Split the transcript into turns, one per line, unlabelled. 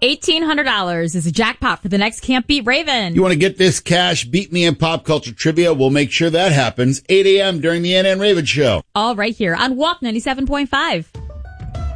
$1,800 is a jackpot for the next Can't Beat Raven.
You want to get this cash? Beat me in pop culture trivia. We'll make sure that happens 8 a.m. during the NN Raven Show.
All right here on Walk 97.5.